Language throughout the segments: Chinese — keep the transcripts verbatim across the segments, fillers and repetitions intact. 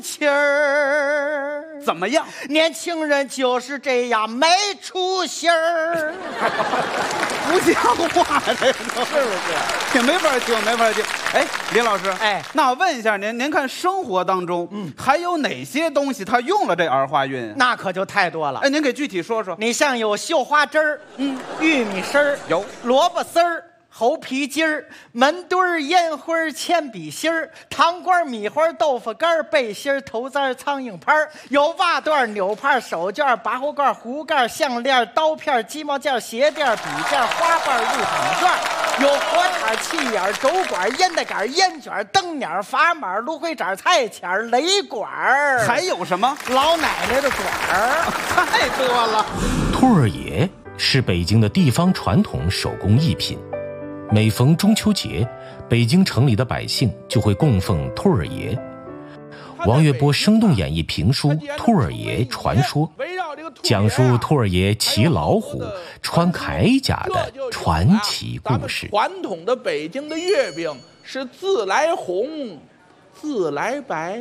气儿。 怎么样？ 年轻人就是这样没出息儿， 不像话，这个是不是？也没法听，没法听。哎，李老师， 哎， 那我问一下您，您看生活当中，嗯，还有哪些东西它用了这儿化韵？ 那可就太多了。 哎，您给具体说说。 你像有绣花枝儿，嗯，玉米丝儿， 有萝卜丝儿。猴皮筋儿、门墩儿、烟灰儿、铅笔芯儿、糖瓜、米花、豆腐干、背心儿、头簪、苍蝇拍儿，有袜缎、纽帕、手绢、拔壶盖、壶盖、项链、刀片、鸡毛件、鞋垫、笔件、花瓣、入场券，有火铲、气眼、轴管、烟袋杆、烟卷、灯鸟、砝码、芦灰盏、菜钱、雷管儿， 还有什么？ 老奶奶的管儿， 太多了。 兔儿爷是北京的地方传统手工艺品。每逢中秋节，北京城里的百姓就会供奉兔儿爷。王月波生动演绎评书《兔儿爷传说》，讲述兔儿爷骑老虎、穿铠甲的传奇故事。 传统的北京的月饼是自来红，自来白。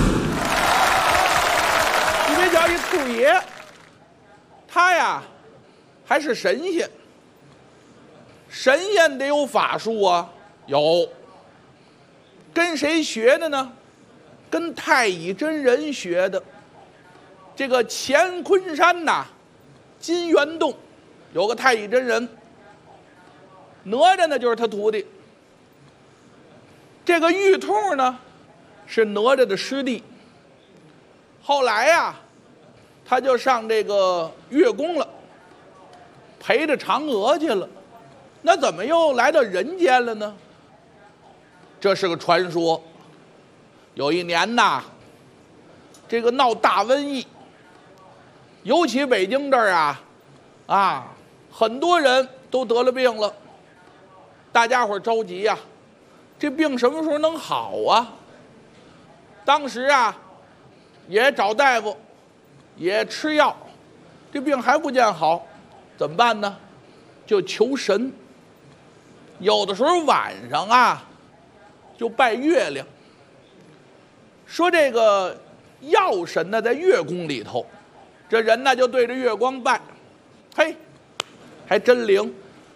你别瞧一兔儿爷，他呀还是神仙。神仙得有法术啊，有。跟谁学的呢？跟太乙真人学的。这个乾坤山呐，金源洞有个太乙真人，哪吒呢就是他徒弟。这个玉兔呢，是哪吒的师弟。后来呀、啊，他就上这个月宫了，陪着嫦娥去了。那怎么又来到人间了呢？这是个传说。有一年呐，这个闹大瘟疫，尤其北京这儿啊，啊，很多人都得了病了，大家伙着急呀，这病什么时候能好啊？当时啊，也找大夫，也吃药，这病还不见好，怎么办呢？就求神。有的时候晚上啊，就拜月亮，说这个药神呢在月宫里头，这人呢就对着月光拜，嘿，还真灵。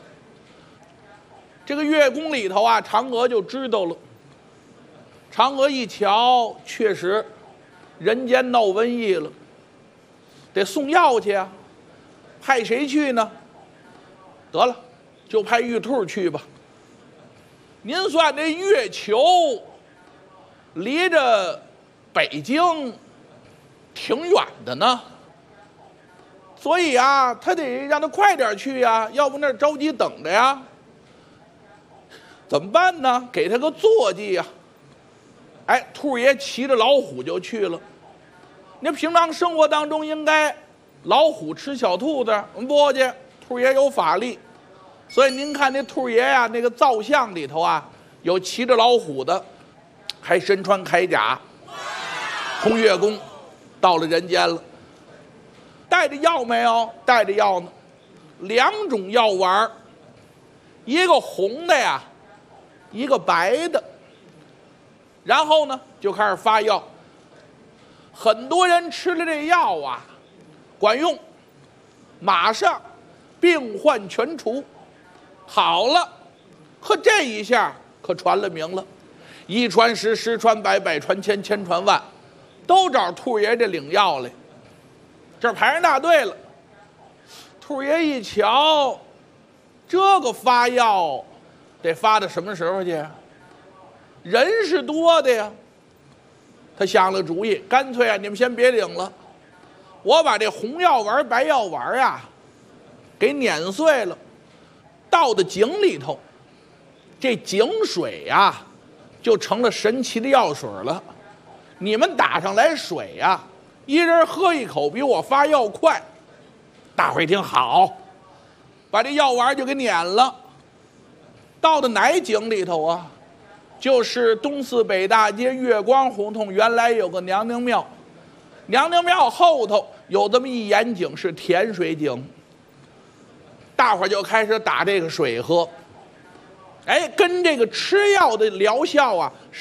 这个月宫里头啊，嫦娥就知道了。嫦娥一瞧，确实人间闹瘟疫了，得送药去啊，派谁去呢？得了，就派玉兔去吧。您算这月球离着北京挺远的呢，所以啊，他得让他快点去呀，要不那儿着急等着呀。怎么办呢？给他个坐骑呀。哎，兔爷骑着老虎就去了。你平常生活当中应该老虎吃小兔子，不去，兔爷有法力。所以您看那兔爷呀、啊，那个造像里头啊，有骑着老虎的，还身穿铠甲，从月宫到了人间了。带着药没有？带着药呢，两种药丸，一个红的呀，一个白的。然后呢，就开始发药。很多人吃了这药啊，管用，马上病患全除。好了，呵，这一下可传了名了，一传十，十传百，百传千，千传万，都找兔爷这领药来。这排上大队了。兔爷一瞧，这个发药得发到什么时候去？人是多的呀。他想了主意，干脆啊，你们先别领了，我把这红药丸、白药丸啊，给碾碎了。倒到井里头，这井水呀、啊，就成了神奇的药水了。你们打上来水呀、啊，一人喝一口，比我发药快。大伙一听好，把这药丸就给碾了。倒到哪井里头啊？就是东四北大街月光胡同，原来有个娘娘庙，娘娘庙后头有这么一眼井，是甜水井。大伙就开始打这个水喝，哎，跟这个吃药的疗效啊